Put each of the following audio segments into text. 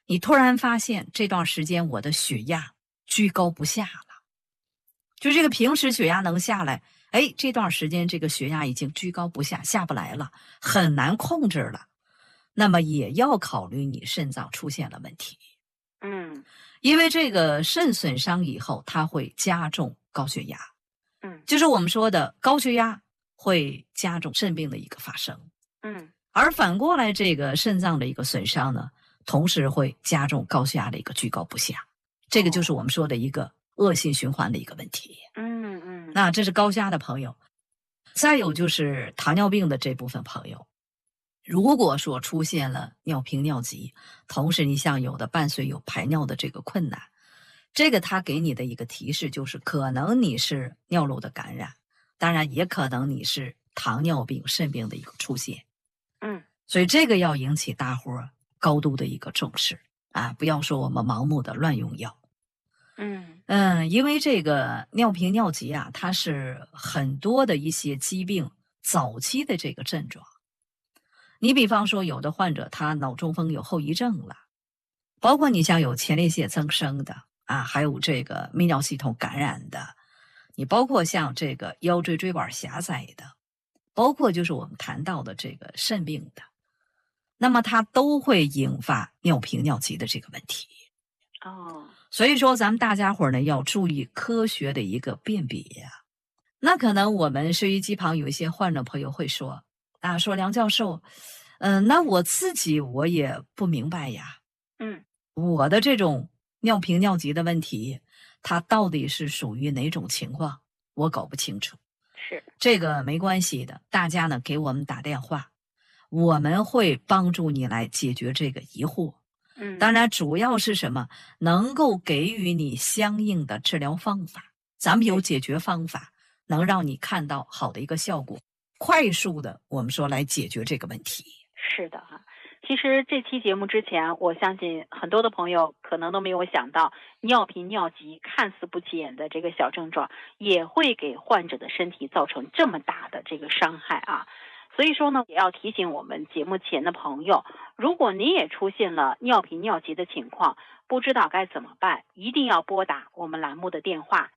你突然发现这段时间我的血压居高不下了，就这个平时血压能下来，哎，这段时间这个血压已经居高不下，下不来了，很难控制了。那么也要考虑你肾脏出现了问题。因为这个肾损伤以后，它会加重高血压。就是我们说的高血压会加重肾病的一个发生。而反过来，这个肾脏的一个损伤呢，同时会加重高血压的一个居高不下。这个就是我们说的一个恶性循环的一个问题。那这是高血压的朋友。再有就是糖尿病的这部分朋友，如果说出现了尿频尿急，同时你像有的伴随有排尿的这个困难，这个他给你的一个提示就是可能你是尿路的感染，当然也可能你是糖尿病肾病的一个出现。所以这个要引起大伙儿高度的一个重视啊，不要说我们盲目的乱用药。因为这个尿频尿急啊，它是很多的一些疾病早期的这个症状。你比方说有的患者他脑中风有后遗症了，包括你像有前列腺增生的啊，还有这个泌尿系统感染的，你包括像这个腰椎椎管狭窄的，包括就是我们谈到的这个肾病的，那么它都会引发尿频尿急的这个问题。所以说咱们大家伙呢要注意科学的一个辨别呀。那可能我们收音机旁有一些患者朋友会说啊，说梁教授，那我自己我也不明白呀。我的这种尿频尿急的问题，它到底是属于哪种情况，我搞不清楚。这个没关系的，大家呢给我们打电话，我们会帮助你来解决这个疑惑。当然主要是什么，能够给予你相应的治疗方法，咱们有解决方法，能让你看到好的一个效果，快速的我们说来解决这个问题。 是的哈，其实这期节目之前，我相信很多的朋友可能都没有想到，尿频尿急看似不起眼的这个小症状，也会给患者的身体造成这么大的这个伤害啊。所以说呢，也要提醒我们节目前的朋友，如果您也出现了尿频尿急的情况，不知道该怎么办，一定要拨打我们栏目的电话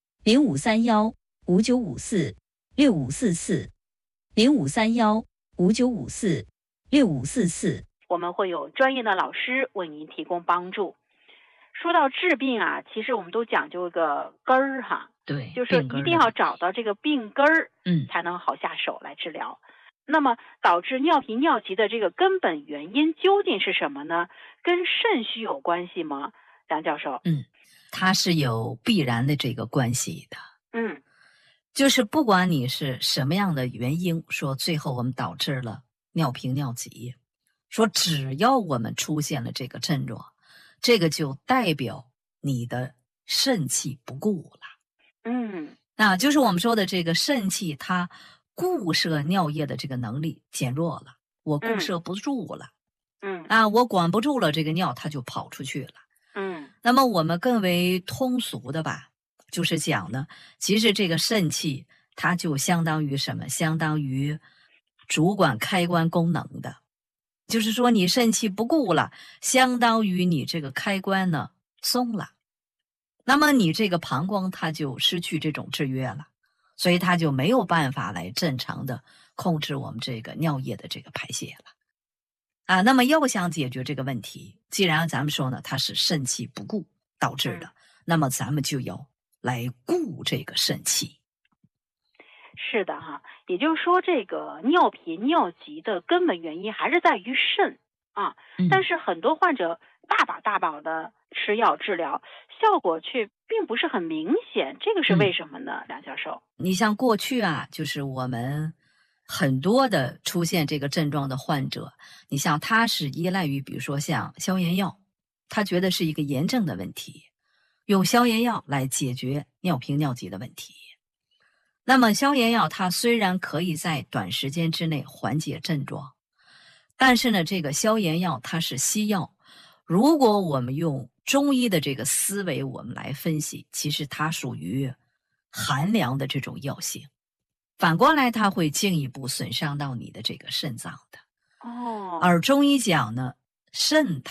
0531-5954-6544，0531-5954-6544， 我们会有专业的老师为您提供帮助。说到治病啊，其实我们都讲究一个根儿哈， 对， 就是一定要找到这个病根儿，才能好下手来治疗。那么导致尿频尿急的这个根本原因究竟是什么呢？跟肾虚有关系吗？梁教授？ 它是有必然的这个关系的。就是不管你是什么样的原因，说最后我们导致了尿频尿急，说只要我们出现了这个症状，这个就代表你的肾气不顾了。那就是我们说的这个肾气它固摄尿液的这个能力减弱了，我固摄不住了。我管不住了，这个尿它就跑出去了。那么我们更为通俗的吧，就是讲呢，其实这个肾气它就相当于什么？相当于主管开关功能的，就是说你肾气不顾了，相当于你这个开关呢松了，那么你这个膀胱它就失去这种制约了，所以它就没有办法来正常的控制我们这个尿液的这个排泄了。那么要想解决这个问题，既然咱们说呢，它是肾气不顾导致的，那么咱们就要来固这个肾气。 是的哈，也就是说这个尿频尿急的根本原因还是在于肾啊。但是很多患者大把的吃药治疗，效果却并不是很明显，这个是为什么呢？梁教授？ 你像过去啊，就是我们很多的出现这个症状的患者，你像他是依赖于比如说像消炎药，他觉得是一个炎症的问题，用消炎药来解决尿频尿急的问题。那么消炎药它虽然可以在短时间之内缓解症状，但是呢，这个消炎药它是西药，如果我们用中医的这个思维我们来分析，其实它属于寒凉的这种药性，反过来它会进一步损伤到你的这个肾脏的。 哦， 而中医讲呢，肾